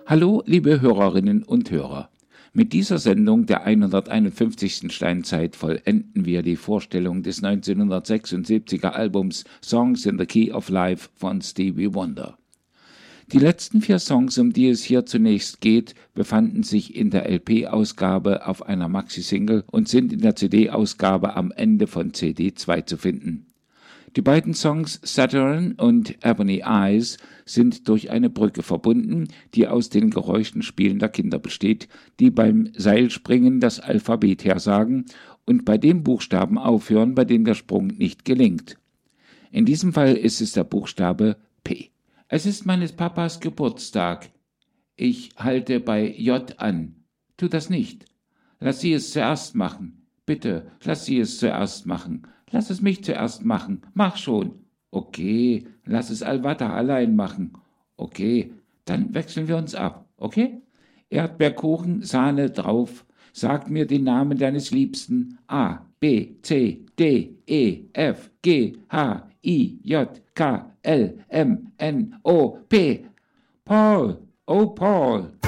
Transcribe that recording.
Hallo, liebe Hörerinnen und Hörer. Mit dieser Sendung der 151. Steinzeit vollenden wir die Vorstellung des 1976er Albums Songs in the Key of Life von Stevie Wonder. Die letzten 4 Songs, um die es hier zunächst geht, befanden sich in der LP-Ausgabe auf einer Maxi-Single und sind in der CD-Ausgabe am Ende von CD 2 zu finden. Die beiden Songs Saturn und Ebony Eyes sind durch eine Brücke verbunden, die aus den Geräuschen spielender Kinder besteht, die beim Seilspringen das Alphabet hersagen und bei dem Buchstaben aufhören, bei dem der Sprung nicht gelingt. In diesem Fall ist es der Buchstabe P. Es ist meines Papas Geburtstag. Ich halte bei J an. Tu das nicht. Lass sie es zuerst machen. Bitte, lass sie es zuerst machen. Lass es mich zuerst machen. Mach schon. Okay, lass es Alvata allein machen. Okay, dann wechseln wir uns ab. Okay? Erdbeerkuchen, Sahne drauf. Sag mir den Namen deines Liebsten. A, B, C, D, E, F, G, H, I, J, K, L, M, N, O, P. Paul, oh Paul.